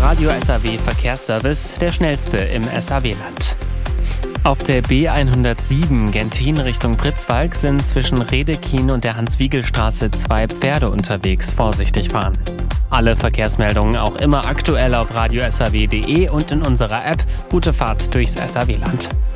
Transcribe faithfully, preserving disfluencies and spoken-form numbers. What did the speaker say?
Radio S A W Verkehrsservice, der schnellste im S A W-Land. Auf der B hundertsieben Gentin Richtung Pritzwalk sind zwischen Redekien und der Hans-Wiegel-Straße zwei Pferde unterwegs. Vorsichtig fahren. Alle Verkehrsmeldungen auch immer aktuell auf radio s a w punkt d e und in unserer App. Gute Fahrt durchs S A W-Land.